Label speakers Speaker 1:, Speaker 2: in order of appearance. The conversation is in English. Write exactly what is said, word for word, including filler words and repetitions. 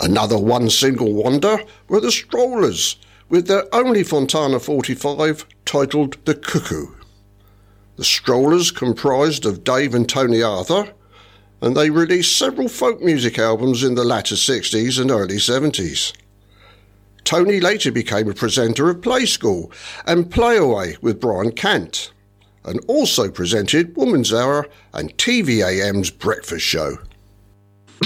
Speaker 1: Another one single wonder were the Strollers, with their only Fontana forty-five titled The Cuckoo. The Strollers comprised of Dave and Tony Arthur, and they released several folk music albums in the latter sixties and early seventies. Tony later became a presenter of Play School and Play Away with Brian Cant, and also presented Woman's Hour and T V A M's Breakfast Show.